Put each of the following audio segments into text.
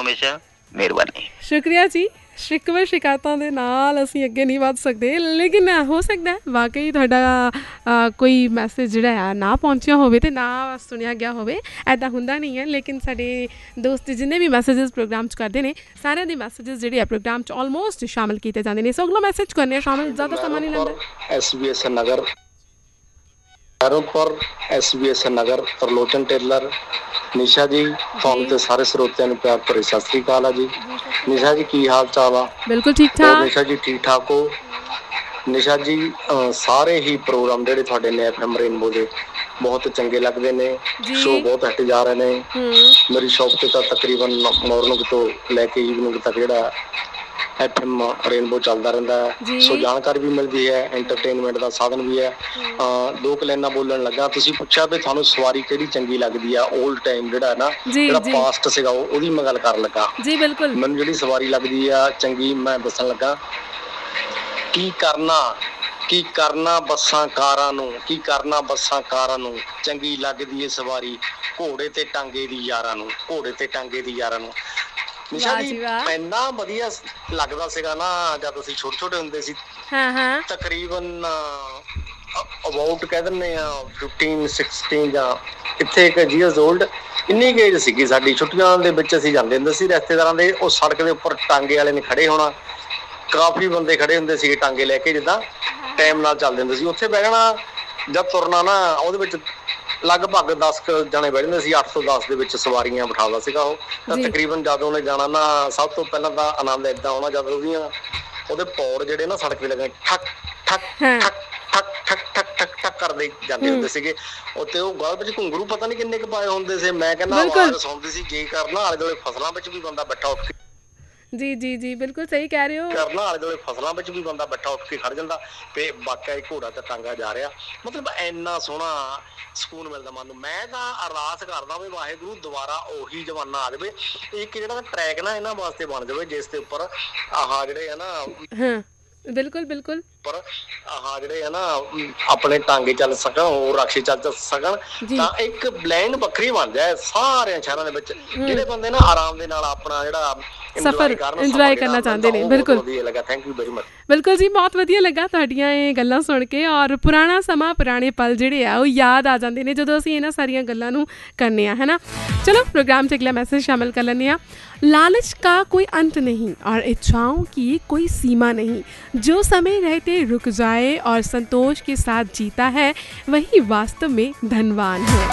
ਰੱਖੋ ਹਮੇਸ਼ਾ। ਮਿਹਰਬਾਨੀ। ਸ਼ੁਕਰੀਆ ਜੀ। ਸ਼ਿਕਵੇ ਸ਼ਿਕਾਇਤਾਂ ਦੇ ਨਾਲ ਅਸੀਂ ਅੱਗੇ ਨਹੀਂ ਵੱਧ ਸਕਦੇ, ਲੇਕਿਨ ਹੋ ਸਕਦਾ ਵਾਕਈ ਤੁਹਾਡਾ ਕੋਈ ਮੈਸੇਜ ਜਿਹੜਾ ਆ ਨਾ ਪਹੁੰਚਿਆ ਹੋਵੇ ਅਤੇ ਨਾ ਸੁਣਿਆ ਗਿਆ ਹੋਵੇ। ਇੱਦਾਂ ਹੁੰਦਾ ਨਹੀਂ ਹੈ, ਲੇਕਿਨ ਸਾਡੇ ਦੋਸਤ ਜਿੰਨੇ ਵੀ ਮੈਸੇਜਿਸ ਪ੍ਰੋਗਰਾਮ 'ਚ ਕਰਦੇ ਨੇ ਸਾਰਿਆਂ ਦੇ ਮੈਸੇਜਿਸ ਜਿਹੜੇ ਆ ਪ੍ਰੋਗਰਾਮ 'ਚ ਆਲਮੋਸਟ ਸ਼ਾਮਿਲ ਕੀਤੇ ਜਾਂਦੇ ਨੇ। ਸੋ ਅਗਲਾ ਮੈਸੇਜ ਕਰਨੇ ਆ ਸ਼ਾਮਿਲ, ਜ਼ਿਆਦਾ ਸਮਾਂ ਨਹੀਂ ਲੈਂਦਾ। SBS ਨਗਰ SBS ਨਗਰ ਤਰਲੋਚਨ ਟੇਲਰ ਨਿਸ਼ਾ ਜੀ, ਤੁਹਾਨੂੰ ਤੇ ਸਾਰੇ ਸਰੋਤਿਆਂ ਨੂੰ ਪਿਆਰ ਭਰੀ ਸਤਿ ਸ੍ਰੀ ਅਕਾਲ ਆ ਜੀ। ਨਿਸ਼ਾ ਜੀ ਕੀ ਹਾਲ ਚਾਲ ਆ? ਬਿਲਕੁਲ ਠੀਕ ਠਾਕ। ਨਿਸ਼ਾ ਜੀ ਠੀਕ ਠਾਕ ਹੋ? ਨਿਸ਼ਾ ਜੀ ਸਾਰੇ ਹੀ ਪ੍ਰੋਗਰਾਮ ਜਿਹੜੇ ਤੁਹਾਡੇ ਨੇ FM ਰੇਨਬੋ ਦੇ ਬਹੁਤ ਚੰਗੇ ਲੱਗਦੇ ਨੇ। ਸ਼ੋ ਬਹੁਤ ਹਟ ਜਾ ਰਹੇ ਨੇ। ਮੇਰੀ ਸ਼ੌਪ ਤੇ ਤਾਂ ਤਕਰੀਬਨ ਮਾਰਨਿੰਗ ਤੋਂ ਲੈ ਕੇ ਈਵਨਿੰਗ ਤੱਕ ਜਿਹੜਾ FM ਰੇਨਬੋ ਚੱਲਦਾ ਰਹਿੰਦਾ ਹੈ। ਸੋ ਜਾਣਕਾਰੀ ਵੀ ਮਿਲਦੀ ਹੈ, ਐਂਟਰਟੇਨਮੈਂਟ ਦਾ ਸਾਧਨ ਵੀ ਹੈ। ਦੋ ਲਾਈਨਾਂ ਬੋਲਣ ਲੱਗਾ, ਤੁਸੀਂ ਪੁੱਛਿਆ ਵੀ ਤੁਹਾਨੂੰ ਸਵਾਰੀ ਕਿਹੜੀ ਚੰਗੀ ਲੱਗਦੀ ਆ ਓਲਡ ਟਾਈਮ ਜਿਹੜਾ ਨਾ ਜਿਹੜਾ ਪਾਸਟ ਸੀਗਾ ਉਹਦੀ ਮੈਂ ਗੱਲ ਕਰਨ ਲੱਗਾ। ਜੀ ਬਿਲਕੁਲ। ਮੈਨੂੰ ਜਿਹੜੀ ਸਵਾਰੀ ਲੱਗਦੀ ਆ ਚੰਗੀ ਮੈਂ ਦੱਸਣ ਲੱਗਾ। ਕੀ ਕਰਨਾ ਬੱਸਾਂ ਕਾਰਾਂ ਨੂੰ, ਕੀ ਕਰਨਾ ਬੱਸਾਂ ਕਾਰਾਂ ਨੂੰ, ਚੰਗੀ ਲੱਗਦੀ ਏ ਸਵਾਰੀ ਘੋੜੇ ਤੇ ਟਾਂਗੇ ਦੀ ਯਾਰਾਂ ਨੂੰ, ਘੋੜੇ ਤੇ ਟਾਂਗੇ ਦੀ ਯਾਰਾਂ ਨੂੰ। ਨਿਸ਼ਾ ਜੀ ਇੰਨਾ ਵਧੀਆ ਲੱਗਦਾ ਸੀਗਾ ਨਾ ਜਦ ਅਸੀਂ ਛੋਟੇ ਛੋਟੇ ਹੁੰਦੇ ਸੀ। ਤਕਰੀਬਨ ਅਬਾਊਟ ਕਹਿ ਦਿੰਦੇ ਆ 15 16 ਜਾਂ ਇੱਥੇ ਇੱਕ years old ਇੰਨੀ ਏਜ ਸੀਗੀ ਸਾਡੀ। ਛੁੱਟੀਆਂ ਦੇ ਵਿੱਚ ਅਸੀਂ ਜਾਂਦੇ ਹੁੰਦੇ ਸੀ ਰਿਸ਼ਤੇਦਾਰਾਂ ਦੇ। ਉਹ ਸੜਕ ਦੇ ਉੱਪਰ ਟਾਂਗੇ ਵਾਲੇ ਨੇ ਖੜੇ ਹੋਣਾ, ਕਾਫੀ ਬੰਦੇ ਖੜੇ ਹੁੰਦੇ ਸੀਗੇ ਟਾਂਗੇ ਲੈ ਕੇ, ਜਿੱਦਾਂ ਟਾਈਮ ਨਾਲ ਚੱਲਦੇ ਹੁੰਦੇ ਸੀ। ਉੱਥੇ ਬਹਿਣਾ ਜਦ ਤੁਰਨਾ ਨਾ ਉਹਦੇ ਵਿੱਚ ਲਗਭਗ 10 ਜਣੇ ਬਹਿ ਜਾਂਦੇ ਸੀ। 8 ਤੋਂ 10 ਦੇ ਵਿੱਚ ਸਵਾਰੀਆਂ ਬਿਠਾਉਂਦਾ ਸੀਗਾ ਉਹ। ਤਾਂ ਤਕਰੀਬਨ ਜਦ ਉਹਨੇ ਜਾਣਾ ਨਾ ਸਭ ਤੋਂ ਪਹਿਲਾਂ ਤਾਂ ਆਨੰਦ ਏਦਾਂ ਆਉਣਾ ਜਦ ਉਹਦੇ ਪੌਰ ਜਿਹੜੇ ਨਾ ਸੜਕ ਤੇ ਲੱਗੇ ਠੱਕ ਠੱਕ ਠੱਕ ਠੱਕ ਠੱਕ ਠੱਕ ਠੱਕ ਠੱਕ ਕਰਦੇ ਜਾਂਦੇ ਹੁੰਦੇ ਸੀਗੇ। ਉੱਤੇ ਉਹ ਗਲ ਵਿੱਚ ਘੁੰਗਰੂ ਪਤਾ ਨੀ ਕਿੰਨੇ ਕੁ ਪਾਏ ਹੁੰਦੇ ਸੀ। ਮੈਂ ਕਹਿੰਦਾ ਆਵਾਜ਼ ਸੁਣਦੀ ਸੀ ਕੀ ਕਰਨਾ। ਆਲੇ ਦੁਆਲੇ ਫਸਲਾਂ ਵਿੱਚ ਵੀ ਬੰਦਾ ਬੈਠਾ ਉੱਠ ਕੇ ਜੀ ਜੀ ਜੀ ਬਿਲਕੁਲ ਸਹੀ ਕਹਿ ਰਹੇ ਹੋ। ਕਰਨਾ ਆਲੇ ਦੁਆਲੇ ਫਸਲਾਂ ਵਿੱਚ ਵੀ ਬੰਦਾ ਬੈਠਾ ਉੱਠ ਕੇ ਖੜ ਜਾਂਦਾ ਤੇ ਵਾਕਿਆ ਇਹ ਘੋੜਾ ਤੇ ਟਾਂਗਾ ਜਾ ਰਿਹਾ। ਮਤਲਬ ਇੰਨਾ ਸੋਹਣਾ ਸਕੂਨ ਮਿਲਦਾ ਮਨ ਨੂੰ। ਮੈਂ ਤਾਂ ਅਰਦਾਸ ਕਰਦਾ ਵੀ ਵਾਹਿਗੁਰੂ ਦੁਬਾਰਾ ਉਹੀ ਜ਼ਮਾਨਾ ਆ ਜਾਵੇ। ਇੱਕ ਜਿਹੜਾ ਟਰੈਕ ਨਾ ਇਹਨਾਂ ਵਾਸਤੇ ਬਣ ਜਾਵੇ ਜਿਸ ਦੇ ਉੱਪਰ ਆਹ ਜਿਹੜੇ ਆ ਨਾ ਬਿਲਕੁਲ ਬਿਲਕੁਲ ਪਰ ਆਹ ਜਿਹੜੇ ਆ ਨਾ ਆਪਣੇ ਟਾਂਗੇ ਚੱਲ ਸਕਣ, ਹੋਰ ਰਕਸ਼ੇ ਚੱਲ ਸਕਣ, ਤਾਂ ਇੱਕ ਲਾਈਨ ਵੱਖਰੀ ਬਣ ਜਾਏ ਸਾਰਿਆਂ ਸ਼ਹਿਰਾਂ ਦੇ ਵਿੱਚ। ਜਿਹੜੇ ਬੰਦੇ ਨਾ ਆਰਾਮ ਦੇ ਨਾਲ ਆਪਣਾ ਜਿਹੜਾ ਸਫ਼ਰ ਇੰਜੋਏ ਕਰਨਾ ਚਾਹੁੰਦੇ ਨੇ। ਬਿਲਕੁਲ ਵਧੀਆ ਲੱਗਾ, ਥੈਂਕ ਯੂ ਵੈਰੀ ਮਚ। ਬਿਲਕੁਲ ਜੀ, ਬਹੁਤ ਵਧੀਆ ਲੱਗਾ ਤੁਹਾਡੀਆਂ ਇਹ ਗੱਲਾਂ ਸੁਣ ਕੇ। ਔਰ ਪੁਰਾਣਾ ਸਮਾਂ, ਪੁਰਾਣੇ ਪਲ ਜਿਹੜੇ ਆ ਉਹ ਯਾਦ ਆ ਜਾਂਦੇ ਨੇ ਜਦੋਂ ਅਸੀਂ ਇਹਨਾਂ ਸਾਰੀਆਂ ਗੱਲਾਂ ਨੂੰ ਕਰਨੇ ਆ, ਹੈ ਨਾ। चलो प्रोग्राम से अगला मैसेज शामिल कर लेने। लालच का कोई अंत नहीं और इच्छाओं की कोई सीमा नहीं। जो समय रहते रुक जाए और संतोष के साथ जीता है वही वास्तव में धनवान है।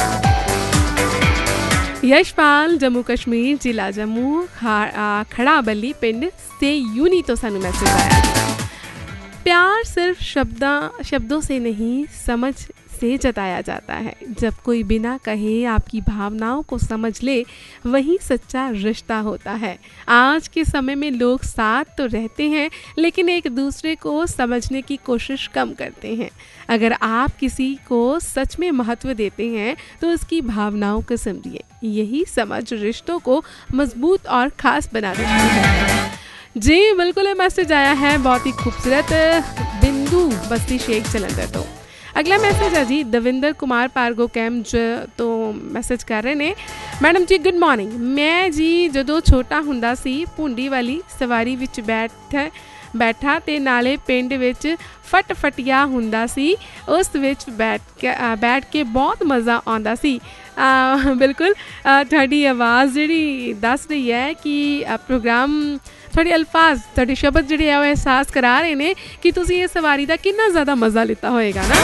यशपाल जम्मू कश्मीर, जिला जम्मू, खड़ाबली पिंड से यूनी तो सानू मैसेज आया। प्यार सिर्फ शब्दों से नहीं समझ से जताया जाता है। जब कोई बिना कहे आपकी भावनाओं को समझ ले वही सच्चा रिश्ता होता है। आज के समय में लोग साथ तो रहते हैं लेकिन एक दूसरे को समझने की कोशिश कम करते हैं। अगर आप किसी को सच में महत्व देते हैं तो उसकी भावनाओं को समझिए। यही समझ रिश्तों को मजबूत और ख़ास बना देती है। जी बिल्कुल, ये मैसेज आया है बहुत ही खूबसूरत, बिंदु बस्ती शेख जलंधर तो। अगला मैसेज है जी दविंदर कुमार पारगो कैंप तो मैसेज कर रहे ने। मैडम जी गुड मॉर्निंग। मैं जी जदों छोटा हुंदा सी भुंडी वाली सवारी विच बैठा ते नाले पिंड विच फटफटिया हुंदा सी, उस विच बैठ के बहुत मज़ा आंदा सी। बिल्कुल तुहाडी आवाज़ जिहड़ी दस रही है कि प्रोग्राम थोड़े अल्फाज थोड़े शब्द ਜਿਹੜੇ ਆ ਉਹ ਅਹਿਸਾਸ ਕਰਾ ਰਹੇ ਨੇ ਕਿ ਤੁਸੀਂ ਇਹ ਸਵਾਰੀ ਦਾ ਕਿੰਨਾ ਜ਼ਿਆਦਾ ਮਜ਼ਾ ਲਿੱਤਾ ਹੋਏਗਾ ਨਾ।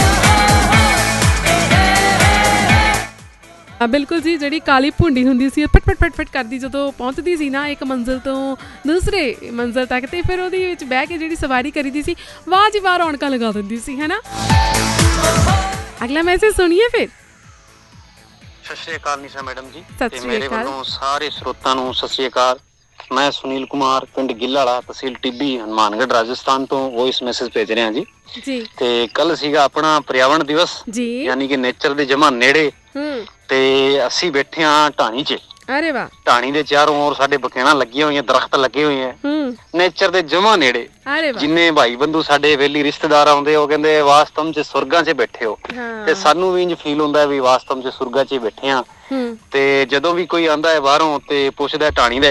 ਬਿਲਕੁਲ ਜੀ, ਜਿਹੜੀ ਕਾਲੀ ਭੁੰਡੀ ਹੁੰਦੀ ਸੀ ਫਟ ਫਟ ਫਟ ਫਟ ਕਰਦੀ ਜਦੋਂ ਪਹੁੰਚਦੀ ਸੀ ਨਾ ਇੱਕ ਮੰਜ਼ਿਲ ਤੋਂ ਦੂਸਰੇ ਮੰਜ਼ਿਲ ਤੱਕ, ਤੇ ਫਿਰ ਉਹਦੇ ਵਿੱਚ ਬਹਿ ਕੇ ਜਿਹੜੀ ਸਵਾਰੀ ਕਰੀਦੀ ਸੀ ਵਾਹ ਜੀ ਵਾਹ ਰੌਣਕਾਂ ਲਗਾ ਦਿੰਦੀ ਸੀ, ਹੈ ਨਾ। ਅਗਲਾ ਮੈਸੇਜ ਸੁਣੀਏ ਫਿਰ। ਸਤਿ ਸ਼੍ਰੀ ਅਕਾਲ ਨਿਸ਼ਾ ਮੈਡਮ ਜੀ, ਤੇ ਮੇਰੇ ਵੱਲੋਂ ਸਾਰੇ ਸਰੋਤਾਂ ਨੂੰ ਸਤਿ ਸ਼੍ਰੀ ਅਕਾਲ। मैं सुनील कुमार पिंड गिल्लाड़ा तहसील टिब्बी हनुमानगढ़ राजस्थान तो वॉइस मैसेज भेज रहे हैं जी। ते कल सीगा अपना पर्यावरण दिवस यानी कि नेचर दे जमा नेड़े ते असी बैठे हाँ ढाणी च। अरे वाह। ढाणी दे चारों ओर साडे बखेणा लगियां होईयां, दरख्त लगे हुए हैं नेचर दे जमा नेड़े। जिन्ने भाई बंधु साडे वेली रिश्तेदार आउंदे ओ कहंदे वास्तव च सुरगां च बैठे हो, ते सानू भी इंज फील हुंदा है भी वास्तव च सुरगां च बैठे हाँ। ते जदों भी कोई आंदा है बाहरों ते पुछदा ढाणी दा